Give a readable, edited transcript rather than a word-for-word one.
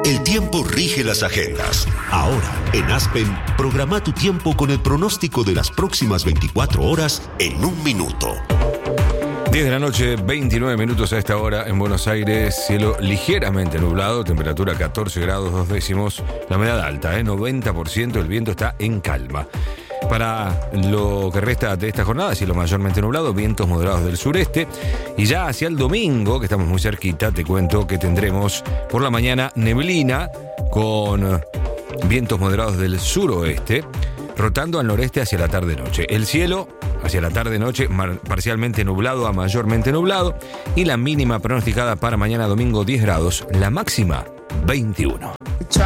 El tiempo rige las agendas. Ahora, en Aspen, programa tu tiempo con el pronóstico de las próximas 24 horas en un minuto. 10 de la noche, 29 minutos a esta hora en Buenos Aires, cielo ligeramente nublado, temperatura 14 grados 2 décimos, la humedad alta, 90%, el viento está en calma. Para lo que resta de esta jornada, cielo mayormente nublado, vientos moderados del sureste, y ya hacia el domingo, que estamos muy cerquita, te cuento que tendremos por la mañana neblina con vientos moderados del suroeste, rotando al noreste hacia la tarde-noche. El cielo hacia la tarde-noche parcialmente nublado a mayormente nublado, y la mínima pronosticada para mañana domingo 10 grados, la máxima 21.